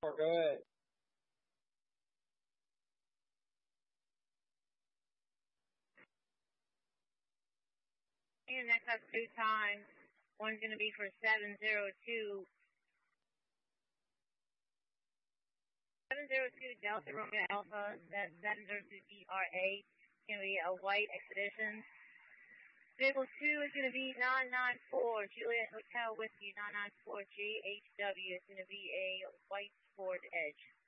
Go ahead. And next up, 2 times. One's going to be for 702. 702 Delta Romeo Alpha, that's 702 DRA. It's going to be a white Expedition. Vehicle 2 is going to be 994 Juliet Hotel Whiskey 994 GHW. It's going to be a white Ford Edge.